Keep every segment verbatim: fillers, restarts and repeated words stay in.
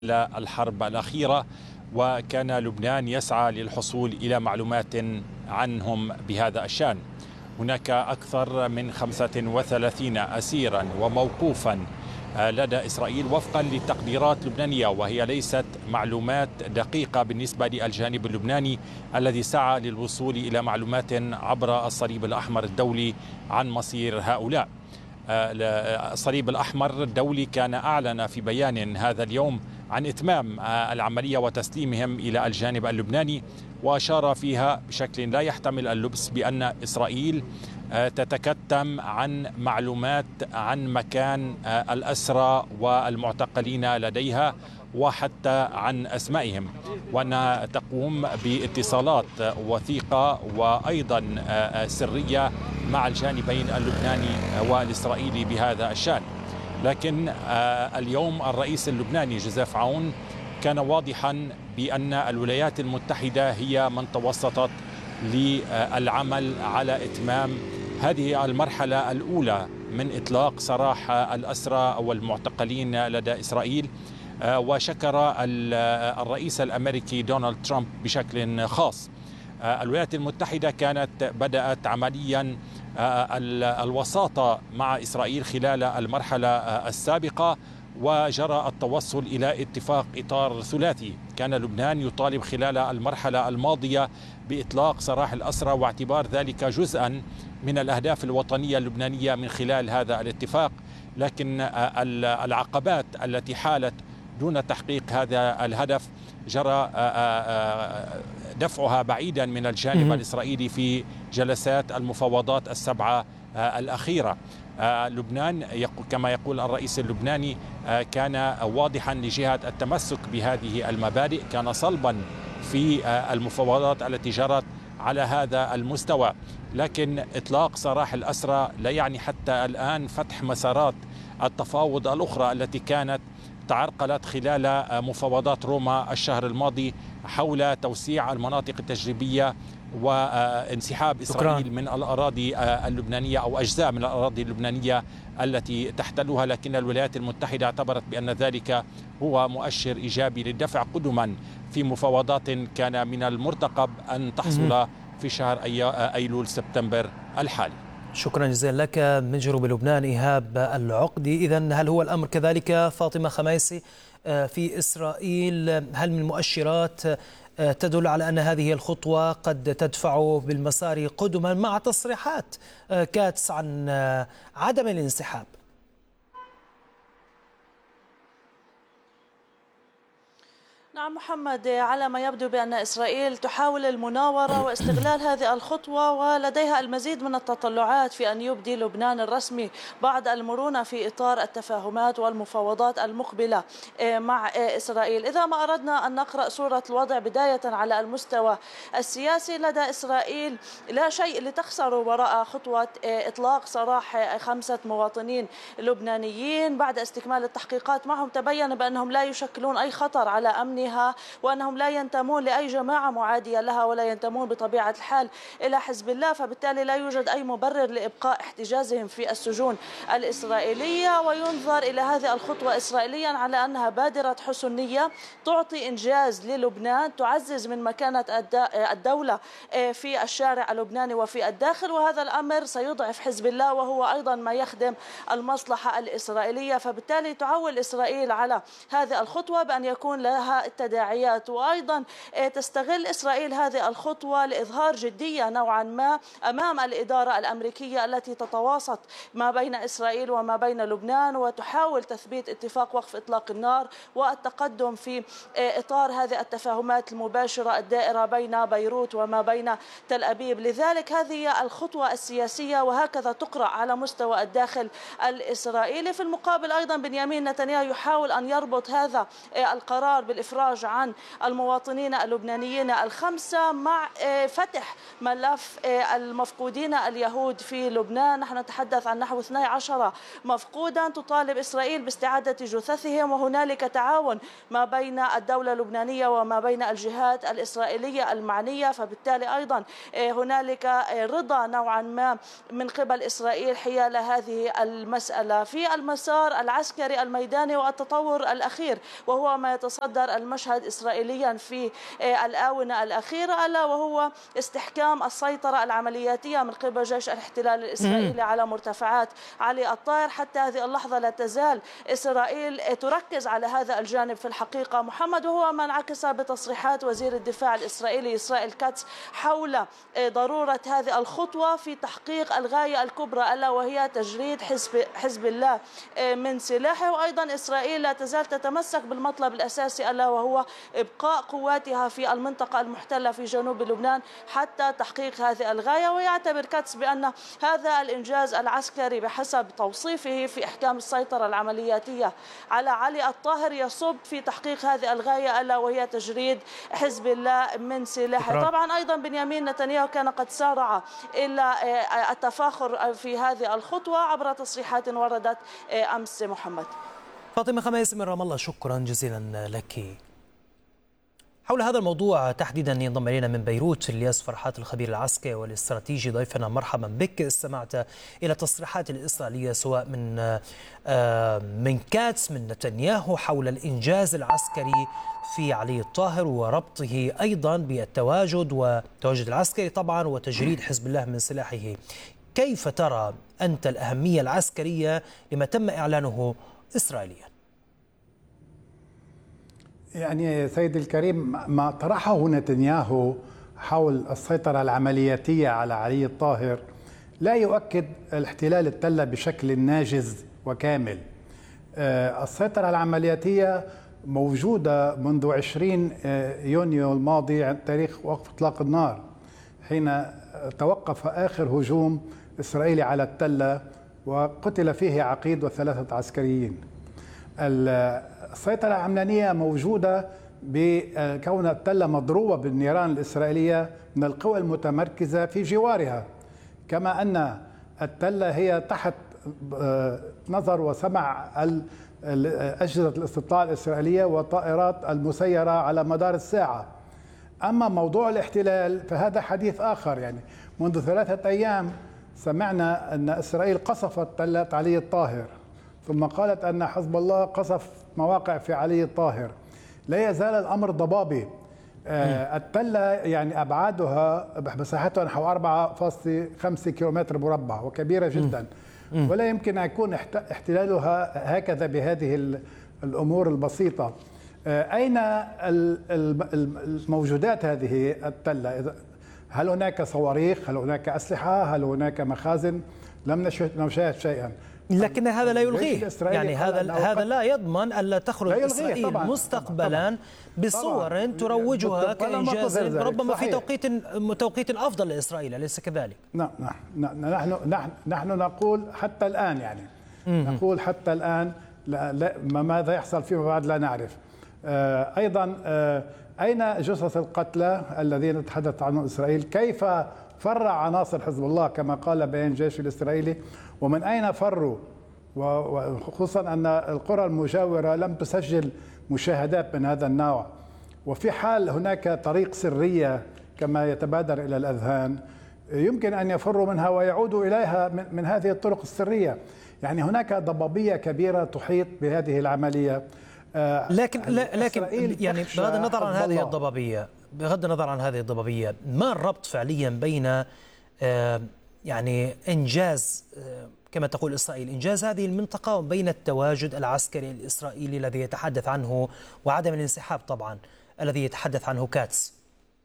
الحرب الأخيرة، وكان لبنان يسعى للحصول إلى معلومات عنهم بهذا الشأن. هناك أكثر من خمسة وثلاثين أسيرا وموقوفا لدى إسرائيل وفقا للتقديرات اللبنانية، وهي ليست معلومات دقيقة بالنسبة للجانب اللبناني الذي سعى للوصول إلى معلومات عبر الصليب الأحمر الدولي عن مصير هؤلاء. الصليب الأحمر الدولي كان أعلن في بيان هذا اليوم عن إتمام العملية وتسليمهم إلى الجانب اللبناني، وأشار فيها بشكل لا يحتمل اللبس بأن إسرائيل تتكتم عن معلومات عن مكان الأسرى والمعتقلين لديها وحتى عن أسمائهم، وأنها تقوم باتصالات وثيقة وأيضا سرية مع الجانبين اللبناني والإسرائيلي بهذا الشأن. لكن اليوم الرئيس اللبناني جوزيف عون كان واضحا بأن الولايات المتحدة هي من توسطت للعمل على إتمام هذه المرحلة الأولى من إطلاق سراح الأسرى والمعتقلين لدى إسرائيل. وشكر الرئيس الأمريكي دونالد ترامب بشكل خاص. الولايات المتحدة كانت بدأت عمليا الوساطة مع إسرائيل خلال المرحلة السابقة، وجرى التوصل إلى اتفاق إطار ثلاثي. كان لبنان يطالب خلال المرحلة الماضية بإطلاق سراح الأسرى، واعتبار ذلك جزءا من الأهداف الوطنية اللبنانية من خلال هذا الاتفاق، لكن العقبات التي حالت دون تحقيق هذا الهدف جرى دفعها بعيدا من الجانب الإسرائيلي في جلسات المفاوضات السبعة الأخيرة. لبنان كما يقول الرئيس اللبناني كان واضحا لجهة التمسك بهذه المبادئ، كان صلبا في المفاوضات التي جرت على هذا المستوى، لكن إطلاق سراح الأسرى لا يعني حتى الآن فتح مسارات التفاوض الأخرى التي كانت تعرقلت خلال مفاوضات روما الشهر الماضي حول توسيع المناطق التجريبية وانسحاب إسرائيل شكرا. من الأراضي اللبنانية أو أجزاء من الأراضي اللبنانية التي تحتلها، لكن الولايات المتحدة اعتبرت بأن ذلك هو مؤشر إيجابي للدفع قدما في مفاوضات كان من المرتقب أن تحصل في شهر أيلول سبتمبر الحالي. شكرا جزيلا لك. من جنوب لبنان إيهاب العقدي. إذن هل هو الأمر كذلك فاطمة خميسي في إسرائيل؟ هل من مؤشرات تدل على أن هذه الخطوة قد تدفع بالمسار قدما مع تصريحات كاتس عن عدم الانسحاب؟ نعم محمد، على ما يبدو بأن إسرائيل تحاول المناورة واستغلال هذه الخطوة، ولديها المزيد من التطلعات في أن يبدي لبنان الرسمي بعض المرونة في إطار التفاهمات والمفاوضات المقبلة مع إسرائيل. إذا ما أردنا أن نقرأ صورة الوضع بداية على المستوى السياسي، لدى إسرائيل لا شيء لتخسر وراء خطوة إطلاق سراح خمسة مواطنين لبنانيين. بعد استكمال التحقيقات معهم تبين بأنهم لا يشكلون أي خطر على أمن وأنهم لا ينتمون لأي جماعة معادية لها ولا ينتمون بطبيعة الحال إلى حزب الله، فبالتالي لا يوجد أي مبرر لإبقاء احتجازهم في السجون الإسرائيلية. وينظر إلى هذه الخطوة إسرائيليا على أنها بادرة حسن نية تعطي إنجاز للبنان، تعزز من مكانة الدولة في الشارع اللبناني وفي الداخل، وهذا الأمر سيضعف حزب الله وهو أيضا ما يخدم المصلحة الإسرائيلية. فبالتالي تعول إسرائيل على هذه الخطوة بأن يكون لها التداعيات، وأيضا تستغل إسرائيل هذه الخطوة لإظهار جدية نوعا ما أمام الإدارة الأمريكية التي تتواسط ما بين إسرائيل وما بين لبنان، وتحاول تثبيت اتفاق وقف إطلاق النار والتقدم في إطار هذه التفاهمات المباشرة الدائرة بين بيروت وما بين تل أبيب. لذلك هذه الخطوة السياسية وهكذا تقرأ على مستوى الداخل الإسرائيلي. في المقابل أيضا بنيامين نتنياهو يحاول أن يربط هذا القرار بالإفراج الإفراج عن المواطنين اللبنانيين الخمسة مع فتح ملف المفقودين اليهود في لبنان. نحن نتحدث عن نحو اثني عشر مفقودا تطالب إسرائيل باستعادة جثثهم، وهنالك تعاون ما بين الدولة اللبنانية وما بين الجهات الإسرائيلية المعنية، فبالتالي أيضا هنالك رضا نوعا ما من قبل إسرائيل حيال هذه المسألة. في المسار العسكري الميداني والتطور الأخير وهو ما يتصدر المشهد إسرائيليا في الآونة الأخيرة، ألا وهو استحكام السيطرة العملياتية من قبل جيش الاحتلال الإسرائيلي على مرتفعات علي الطاهر. حتى هذه اللحظة لا تزال إسرائيل تركز على هذا الجانب في الحقيقة محمد، وهو ما انعكس بتصريحات وزير الدفاع الإسرائيلي إسرائيل كاتس حول ضرورة هذه الخطوة في تحقيق الغاية الكبرى ألا وهي تجريد حزب حزب الله من سلاحه. وأيضا إسرائيل لا تزال تتمسك بالمطلب الأساسي ألا وهو إبقاء قواتها في المنطقة المحتلة في جنوب لبنان حتى تحقيق هذه الغاية. ويعتبر كاتس بأن هذا الإنجاز العسكري بحسب توصيفه في إحكام السيطرة العملياتية على علي الطاهر يصب في تحقيق هذه الغاية ألا وهي تجريد حزب الله من سلاحه. طبعا أيضا بنيامين نتنياهو كان قد سارع إلى التفاخر في هذه الخطوة عبر تصريحات وردت أمس. محمد. فاطمة خميس من رام الله، شكرا جزيلا لك. حول هذا الموضوع تحديدا ينضم الينا من بيروت الياس فرحات الخبير العسكري والاستراتيجي ضيفنا. مرحبا بك. استمعت الى التصريحات الاسرائيليه سواء من من كاتس من نتنياهو حول الانجاز العسكري في علي الطاهر وربطه ايضا بالتواجد والتواجد العسكري طبعا وتجريد حزب الله من سلاحه. كيف ترى انت الاهميه العسكريه لما تم اعلانه اسرائيليا؟ يعني سيدي الكريم، ما طرحه نتنياهو حول السيطرة العملياتية على علي الطاهر لا يؤكد الاحتلال التلة بشكل ناجز وكامل. السيطرة العملياتية موجودة منذ عشرين يونيو الماضي عند تاريخ وقف إطلاق النار، حين توقف آخر هجوم إسرائيلي على التلة وقتل فيه عقيد وثلاثة عسكريين. السيطرة العملانية موجودة بكون التلة مضروبة بالنيران الإسرائيلية من القوى المتمركزة في جوارها، كما أن التلة هي تحت نظر وسمع أجهزة الاستطلاع الإسرائيلية وطائرات المسيرة على مدار الساعة. أما موضوع الاحتلال فهذا حديث آخر. يعني منذ ثلاثة أيام سمعنا أن إسرائيل قصفت تلة علي الطاهر، ثم قالت أن حزب الله قصف مواقع في علي الطاهر. لا يزال الأمر ضبابي. آه التلة يعني أبعادها مساحتها نحو أربعة فاصلة خمسة كيلومتر مربع وكبيرة جدا، ولا يمكن أن يكون احتلالها هكذا بهذه الأمور البسيطة. آه أين الموجودات هذه التلة؟ هل هناك صواريخ؟ هل هناك أسلحة؟ هل هناك مخازن؟ لم نشاهد شيئا. لكن هذا لا يلغيه، يعني هذا هذا لا يضمن ألا تخرج إسرائيل طبعاً مستقبلا طبعاً بصور طبعاً تروجها كإنجاز ربما في توقيت توقيت أفضل لإسرائيل، أليس كذلك؟ نعم نحن نحن نحن نقول حتى الآن، يعني نقول حتى الآن لا لا ماذا يحصل فيما بعد لا نعرف. آه أيضا آه أين جثث القتلى الذين تحدث عنهم إسرائيل؟ كيف فر عناصر حزب الله كما قال بيان الجيش الإسرائيلي؟ ومن أين فروا؟ وخصوصا أن القرى المجاورة لم تسجل مشاهدات من هذا النوع. وفي حال هناك طريق سرية كما يتبادر إلى الأذهان يمكن أن يفروا منها ويعودوا إليها من هذه الطرق السرية. يعني هناك ضبابية كبيرة تحيط بهذه العملية. لكن لكن يعني بغض النظر عن هذه الضبابية بغض النظر عن هذه الضبابية ما الربط فعليا بين يعني إنجاز كما تقول إسرائيل إنجاز هذه المنطقة وبين التواجد العسكري الإسرائيلي الذي يتحدث عنه وعدم الانسحاب طبعا الذي يتحدث عنه كاتس؟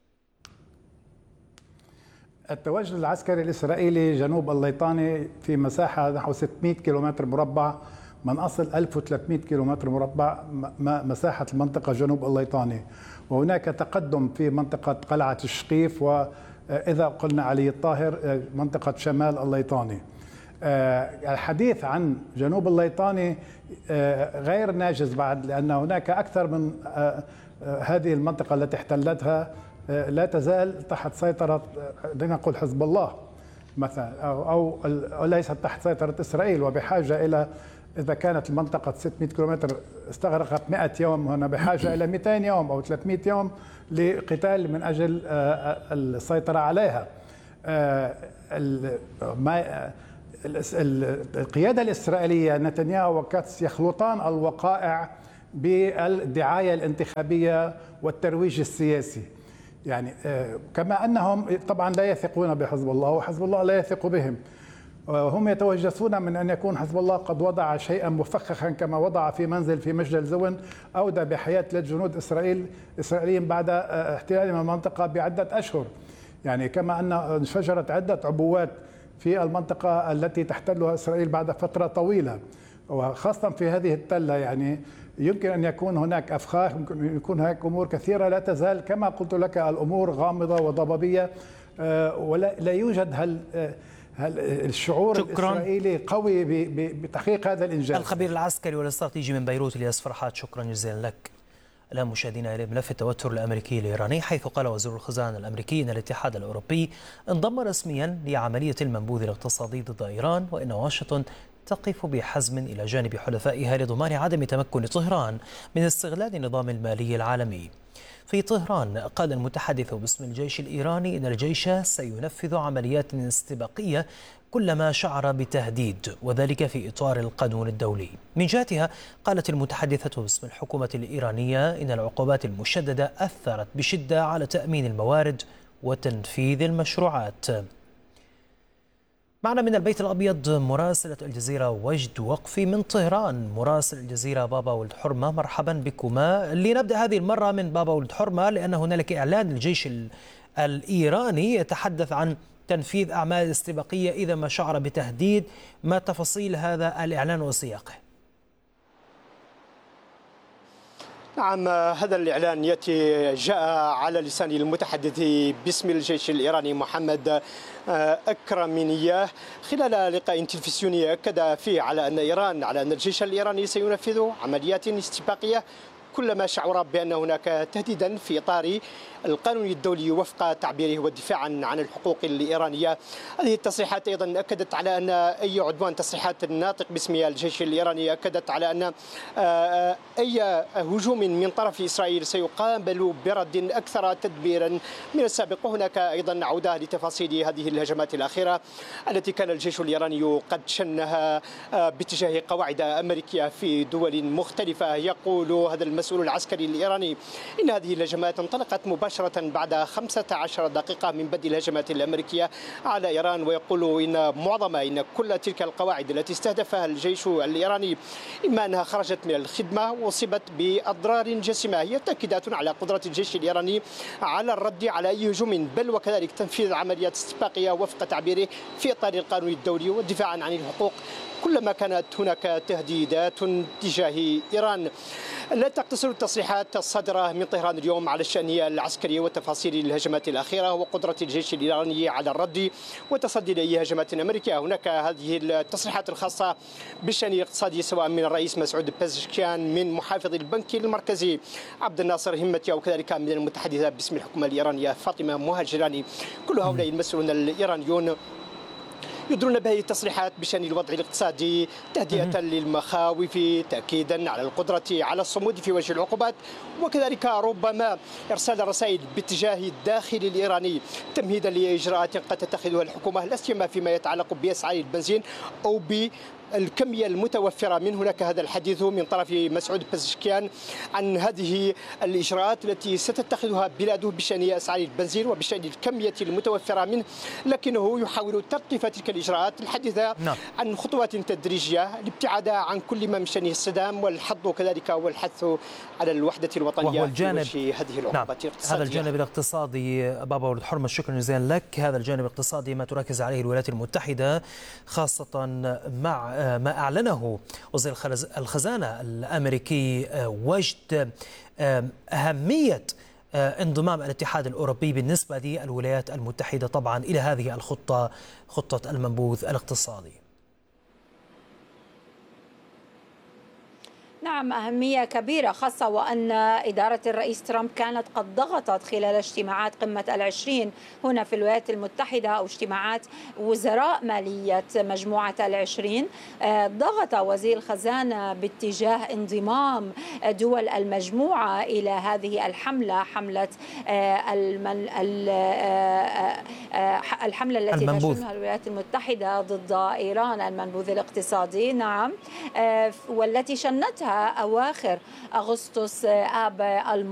التواجد العسكري الإسرائيلي جنوب الليطاني في مساحة نحو ستمئة كيلومتر مربع من أصل ألف وثلاثمئة كيلومتر مربع مساحة المنطقة جنوب الليطاني، وهناك تقدم في منطقة قلعة الشقيف، وإذا قلنا علي الطاهر منطقة شمال الليطاني. الحديث عن جنوب الليطاني غير ناجز بعد، لأن هناك أكثر من هذه المنطقة التي احتلتها لا تزال تحت سيطرة لنقل حزب الله مثلا، أو, أو ليست تحت سيطرة إسرائيل، وبحاجة إلى، إذا كانت المنطقة ستمئة كيلومتر استغرقت مئة يوم، هنا بحاجة إلى مئتين يوم أو ثلاثمئة يوم لقتال من أجل السيطرة عليها. القيادة الإسرائيلية نتنياهو وكاتس يخلطان الوقائع بالدعاية الانتخابية والترويج السياسي، يعني كما أنهم طبعا لا يثقون بحزب الله وحزب الله لا يثق بهم. هم يتوجسون من أن يكون حزب الله قد وضع شيئا مفخخا كما وضع في منزل في مجدل زون أودى بحياة لجنود إسرائيل إسرائيليين بعد احتلالهم المنطقة بعدة أشهر، يعني كما أن انفجرت عدة عبوات في المنطقة التي تحتلها إسرائيل بعد فترة طويلة، وخاصة في هذه التلة. يعني يمكن أن يكون هناك أفخاخ، يمكن يكون هناك أمور كثيرة لا تزال كما قلت لك الأمور غامضة وضبابية، ولا لا يوجد هل هل الشعور شكراً. الإسرائيلي قوي بتحقيق هذا الإنجاز. الخبير العسكري والاستراتيجي من بيروت الياس فرحات، شكرا جزيلا لك. الآن مشاهدينا إلى ملف التوتر الأمريكي الإيراني، حيث قال وزير الخزانة الأمريكي أن الاتحاد الأوروبي انضم رسميا لعملية المنبوذ الاقتصادي ضد إيران، وإن واشنطن تقف بحزم إلى جانب حلفائها لضمان عدم تمكن طهران من استغلال النظام المالي العالمي. في طهران قال المتحدث باسم الجيش الإيراني إن الجيش سينفذ عمليات استباقية كلما شعر بتهديد، وذلك في إطار القانون الدولي. من جهتها قالت المتحدثة باسم الحكومة الإيرانية إن العقوبات المشددة أثرت بشدة على تأمين الموارد وتنفيذ المشروعات. معنا من البيت الأبيض مراسلة الجزيرة وجد وقفي من طهران. مراسل الجزيرة بابا ولد حرمة، مرحبا بكما. لنبدأ هذه المرة من بابا ولد حرمة، لأن هنالك إعلان الجيش الإيراني يتحدث عن تنفيذ أعمال استباقية إذا ما شعر بتهديد. ما تفاصيل هذا الإعلان وسياقه؟ نعم، هذا الإعلان يأتي جاء على لسان المتحدث باسم الجيش الإيراني محمد أكرمينياه خلال لقاء تلفزيوني أكد فيه على أن إيران على أن الجيش الإيراني سينفذ عمليات استباقية كلما شعر بأن هناك تهديدا في إطار القانون الدولي وفق تعبيره ودفاعا عن الحقوق الإيرانية. هذه التصريحات أيضا أكدت على أن أي عدوان، تصريحات الناطق باسم الجيش الإيراني أكدت على أن أي هجوم من طرف إسرائيل سيقابل برد أكثر تدبيرا من السابق. وهناك أيضا عودة لتفاصيل هذه الهجمات الأخيرة التي كان الجيش الإيراني قد شنها باتجاه قواعد أمريكية في دول مختلفة. يقول هذا المسؤول العسكري الإيراني إن هذه الهجمات انطلقت مباشرة بعد خمسة عشر دقيقة من بدء الهجمات الأمريكية على إيران، ويقول إن معظم إن كل تلك القواعد التي استهدفها الجيش الإيراني إما أنها خرجت من الخدمة وأصيبت بأضرار جسيمة. هي تأكيدات على قدرة الجيش الإيراني على الرد على أي هجوم، بل وكذلك تنفيذ عمليات استباقية وفق تعبيره في إطار القانون الدولي ودفاعا عن الحقوق كلما كانت هناك تهديدات تجاه إيران. لا تقتصر التصريحات الصادرة من طهران اليوم على الشأن العسكري وتفاصيل الهجمات الأخيرة وقدرة الجيش الإيراني على الرد وتصدي لأي هجمات أمريكية. هناك هذه التصريحات الخاصة بالشأن الاقتصادي سواء من الرئيس مسعود بزشكيان، من محافظ البنك المركزي عبد الناصر همتي، أو كذلك من المتحدثة باسم الحكومة الإيرانية فاطمة مهاجراني. كل هؤلاء المسؤولون الإيرانيون يدرون بهذه التصريحات بشأن الوضع الاقتصادي تهدئة للمخاوف، تأكيدا على القدرة على الصمود في وجه العقوبات، وكذلك ربما إرسال رسائل باتجاه الداخل الإيراني تمهيدا لإجراءات قد تتخذها الحكومة، لا سيما فيما يتعلق بأسعار البنزين أو ب الكمية المتوفرة من. هناك هذا الحديث من طرف مسعود بزشكيان عن هذه الإجراءات التي ستتخذها بلاده بشأن أسعار البنزين وبشأن الكمية المتوفرة منه، لكنه يحاول تلطيف تلك الإجراءات، الحديث نعم. عن خطوات تدريجية الابتعاد عن كل ما من شأنه الصدام والحظ كذلك والحث على الوحدة الوطنية وهو الجانب في هذه العقوبات نعم. الاقتصادية. هذا الجانب الاقتصادي بابا ولد حرمة، شكرا جزيلا لك. هذا الجانب الاقتصادي ما تركز عليه الولايات المتحدة، خاصة مع ما أعلنه وزير الخزانة الأمريكي وجد أهمية انضمام الاتحاد الأوروبي بالنسبة للولايات المتحدة طبعا إلى هذه الخطة، خطة المنبوذ الاقتصادي. نعم، أهمية كبيرة، خاصة وأن إدارة الرئيس ترامب كانت قد ضغطت خلال اجتماعات قمة العشرين هنا في الولايات المتحدة أو اجتماعات وزراء مالية مجموعة العشرين. ضغط وزير الخزانة باتجاه انضمام دول المجموعة إلى هذه الحملة، حملة الحملة التي تشنها الولايات المتحدة ضد إيران، المنبوذ الاقتصادي. نعم، والتي شنتها أواخر أغسطس آب الماضي.